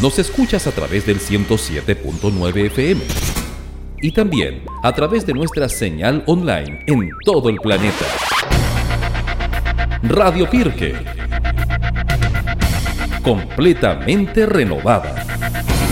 Nos escuchas a través del 107.9 FM y también a través de nuestra señal online en todo el planeta. Radio Pirque, completamente renovada.